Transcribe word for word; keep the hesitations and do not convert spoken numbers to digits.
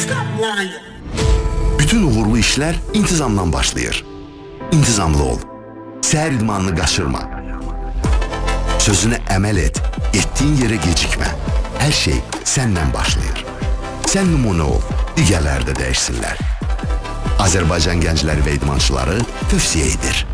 Bütün uğurlu işler intizamdan başlayır. İntizamlı ol. Səhər idmanını qaçırma. Sözünə əməl et. Etdiyin yerə gecikmə. Hər şey səndən başlayır. Sən nümunə ol. Digərləri də dəyişsinlər. Azərbaycan gəncləri və idmançıları tövsiyə edir.